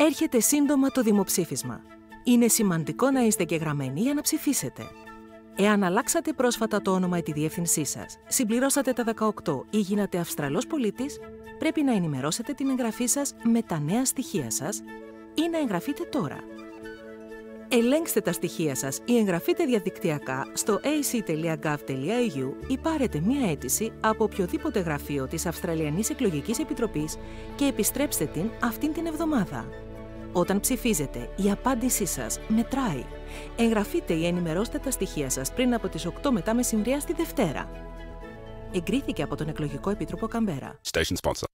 Έρχεται σύντομα το δημοψήφισμα. Είναι σημαντικό να είστε εγγεγραμμένοι για να ψηφίσετε. Εάν αλλάξατε πρόσφατα το όνομα ή τη διεύθυνσή σας, συμπληρώσατε τα 18 ή γίνατε Αυστραλός πολίτης, πρέπει να ενημερώσετε την εγγραφή σας με τα νέα στοιχεία σας ή να εγγραφείτε τώρα. Ελέγξτε τα στοιχεία σας ή εγγραφείτε διαδικτυακά στο ac.gov.au ή πάρετε μία αίτηση από οποιοδήποτε γραφείο της Αυστραλιανής Εκλογικής Επιτροπής και επιστρέψτε την αυτήν την εβδομάδα. Όταν ψηφίζετε, η απάντησή σας μετράει. Εγγραφείτε ή ενημερώστε τα στοιχεία σας πριν από τις 8 μετά μεσημβρία στη Δευτέρα. Εγκρίθηκε από τον Εκλογικό Επίτροπο Καμπέρα. Station sponsor.